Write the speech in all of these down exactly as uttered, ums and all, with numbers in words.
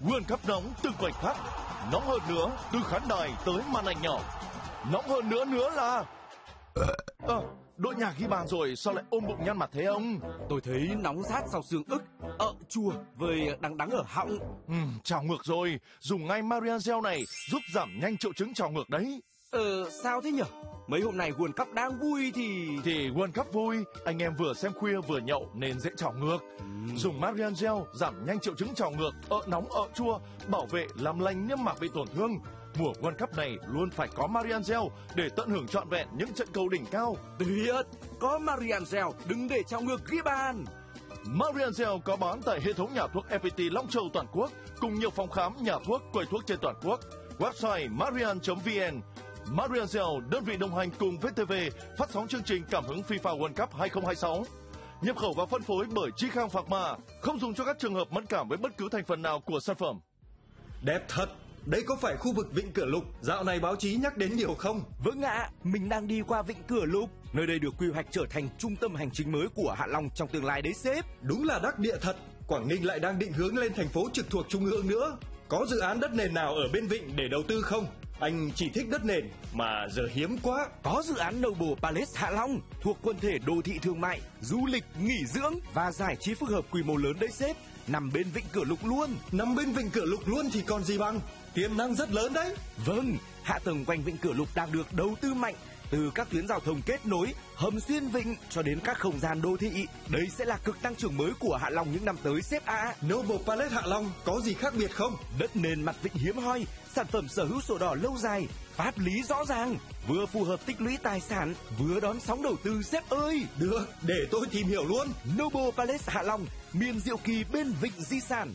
World Cup nóng từng khoảnh khắc, nóng hơn nữa từ khán đài tới màn ảnh nhỏ. Nóng hơn nữa nữa là... À, đội nhà ghi bàn rồi, sao lại ôm bụng nhăn mặt thế ông? Tôi thấy nóng rát sau xương ức, ợ chua, với đắng đắng ở họng. Ừ, trào ngược rồi, dùng ngay Marian Gel này giúp giảm nhanh triệu chứng trào ngược đấy. Ờ, sao thế nhở? Mấy hôm nay World Cup đang vui thì... Thì World Cup vui, anh em vừa xem khuya vừa nhậu nên dễ trào ngược. Ừ. Dùng Marian Gel giảm nhanh triệu chứng trào ngược, ợ nóng ợ chua, bảo vệ làm lành niêm mạc bị tổn thương. Mùa World Cup này luôn phải có Marian Gel để tận hưởng trọn vẹn những trận cầu đỉnh cao. Tuyệt, có Marian Gel, đừng để trào ngược ghi bàn. Marian Gel có bán tại hệ thống nhà thuốc ép pê tê Long Châu toàn quốc cùng nhiều phòng khám, nhà thuốc, quầy thuốc trên toàn quốc. Website marian chấm vn. Marian Gel, đơn vị đồng hành cùng vê tê vê phát sóng chương trình cảm hứng FIFA World Cup hai không hai sáu. Nhập khẩu và phân phối bởi Chi Khang Pharma, không dùng cho các trường hợp mẫn cảm với bất cứ thành phần nào của sản phẩm. Đẹp thật. Đây có phải khu vực Vịnh Cửa Lục dạo này báo chí nhắc đến nhiều không? Vâng ạ, à, mình đang đi qua Vịnh Cửa Lục. Nơi đây được quy hoạch trở thành trung tâm hành chính mới của Hạ Long trong tương lai đấy sếp. Đúng là đắc địa thật. Quảng Ninh lại đang định hướng lên thành phố trực thuộc trung ương nữa. Có dự án đất nền nào ở bên Vịnh để đầu tư không? Anh chỉ thích đất nền mà giờ hiếm quá. Có dự án Noble Palace Hạ Long thuộc quần thể đô thị thương mại, du lịch, nghỉ dưỡng và giải trí phức hợp quy mô lớn đấy sếp. Nằm bên Vịnh Cửa Lục luôn. Nằm bên Vịnh Cửa Lục luôn thì còn gì bằng. Tiềm năng rất lớn đấy. Vâng, hạ tầng quanh Vịnh Cửa Lục đang được đầu tư mạnh, từ các tuyến giao thông kết nối, hầm xuyên vịnh cho đến các không gian đô thị. Đây sẽ là cực tăng trưởng mới của Hạ Long những năm tới sếp ạ. À. Noble Palace Hạ Long có gì khác biệt không? Đất nền mặt vịnh hiếm hoi, sản phẩm sở hữu sổ đỏ lâu dài, pháp lý rõ ràng, vừa phù hợp tích lũy tài sản, vừa đón sóng đầu tư sếp ơi. Được, để tôi tìm hiểu luôn. Noble Palace Hạ Long, miền diệu kỳ bên vịnh di sản.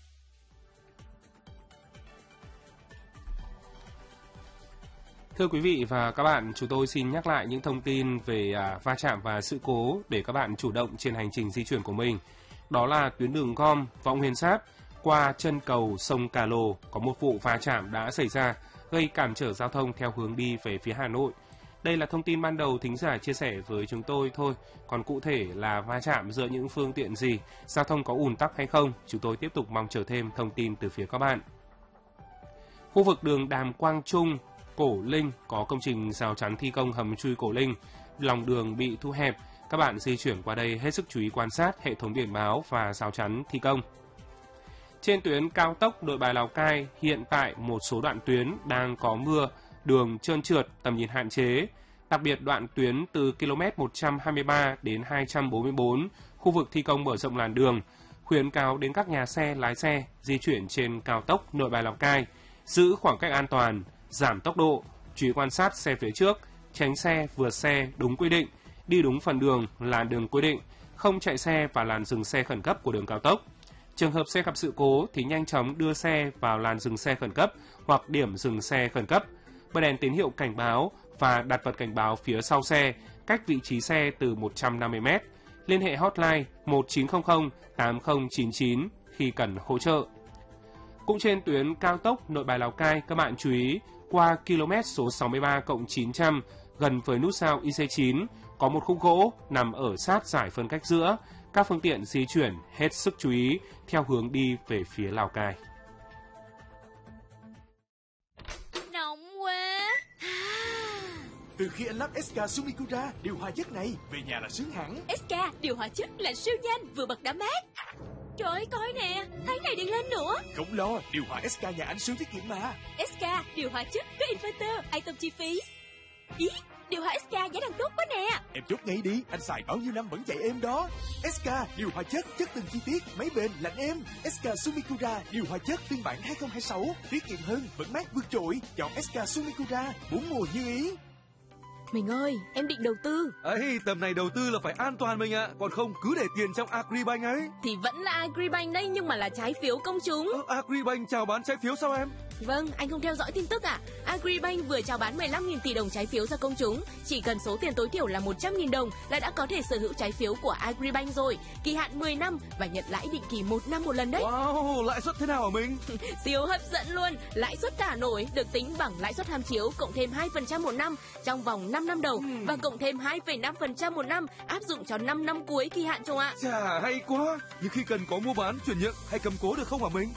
Thưa quý vị và các bạn, chúng tôi xin nhắc lại những thông tin về à, va chạm và sự cố để các bạn chủ động trên hành trình di chuyển của mình. Đó là tuyến đường gom Vọng Huyền Sáp qua chân cầu sông Cà Lồ có một vụ va chạm đã xảy ra, gây cản trở giao thông theo hướng đi về phía Hà Nội. Đây là thông tin ban đầu thính giả chia sẻ với chúng tôi thôi, còn cụ thể là va chạm giữa những phương tiện gì, giao thông có ùn tắc hay không, chúng tôi tiếp tục mong chờ thêm thông tin từ phía các bạn. Khu vực đường Đàm Quang Trung, Cổ Linh có công trình rào chắn thi công hầm chui Cổ Linh, lòng đường bị thu hẹp, các bạn di chuyển qua đây hết sức chú ý quan sát hệ thống biển báo và rào chắn thi công. Trên tuyến cao tốc Nội Bài Lào Cai, hiện tại một số đoạn tuyến đang có mưa, đường trơn trượt, tầm nhìn hạn chế, đặc biệt đoạn tuyến từ km một trăm hai mươi ba đến hai trăm bốn mươi tư, khu vực thi công mở rộng làn đường, khuyến cáo đến các nhà xe, lái xe di chuyển trên cao tốc Nội Bài Lào Cai, giữ khoảng cách an toàn, giảm tốc độ, chú ý quan sát xe phía trước, tránh xe vượt xe đúng quy định, đi đúng phần đường, làn đường quy định, không chạy xe vào làn dừng xe khẩn cấp của đường cao tốc. Trường hợp xe gặp sự cố thì nhanh chóng đưa xe vào làn dừng xe khẩn cấp hoặc điểm dừng xe khẩn cấp, bật đèn tín hiệu cảnh báo và đặt vật cảnh báo phía sau xe, cách vị trí xe từ một trăm năm mươi mét. Liên hệ hotline một chín không không tám không chín chín khi cần hỗ trợ. Cũng trên tuyến cao tốc Nội Bài Lào Cai, các bạn chú ý qua km số sáu mươi ba cộng chín trăm gần với nút giao i xê chín có một khúc gỗ nằm ở sát giải phân cách giữa. Các phương tiện di chuyển hết sức chú ý theo hướng đi về phía Lào Cai. Nóng quá. Từ khi anh lắp ét ca Sumikura điều hòa chất này, về nhà là sướng hẳn. ét ca điều hòa chất là siêu nhanh, vừa bật đã mát. Trời ơi, coi nè, thấy này điện lên nữa. Không lo, điều hòa ét ca nhà anh siêu tiết kiệm mà. ét ca điều hòa chất có inverter, ai tâm chi phí. Ý, điều hòa ét ca giá đang tốt quá nè. Em chốt ngay đi, anh xài bao nhiêu năm vẫn chạy êm đó. ét ca điều hòa chất, chất từng chi tiết, máy bền, lạnh êm. ét ca Sumikura điều hòa chất phiên bản hai không hai sáu, tiết kiệm hơn, vẫn mát vượt trội. Chọn ét ca Sumikura, bốn mùa như ý. Mình ơi, em định đầu tư. Ấy, tầm này đầu tư là phải an toàn mình ạ, à. Còn không cứ để tiền trong Agribank ấy. Thì vẫn là Agribank đấy, nhưng mà là trái phiếu công chúng. Ờ, Agribank chào bán trái phiếu sao em? Vâng, anh không theo dõi tin tức à? Agribank vừa chào bán mười lăm nghìn tỷ đồng trái phiếu ra công chúng. Chỉ cần số tiền tối thiểu là một trăm nghìn đồng là đã có thể sở hữu trái phiếu của Agribank rồi. Kỳ hạn mười năm và nhận lãi định kỳ một năm một lần đấy. Wow, lãi suất thế nào hả mình? Siêu hấp dẫn luôn. Lãi suất thả nổi được tính bằng lãi suất tham chiếu cộng thêm hai phần trăm một năm trong vòng năm năm đầu uhm. và cộng thêm hai phẩy năm phần trăm một năm áp dụng cho năm năm cuối kỳ hạn, chồng ạ. Chà, hay quá. Nhưng khi cần có mua bán, chuyển nhượng hay cầm cố được không hả mình?